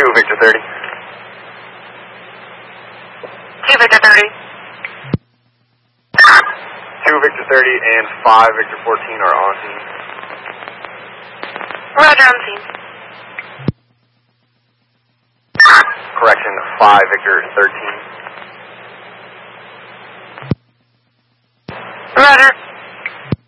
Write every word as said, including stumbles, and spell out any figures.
Victor thirty. two Victor thirty. two Victor thirty and five Victor fourteen are on scene. Roger, on scene. Correction, five Victor thirteen. Roger.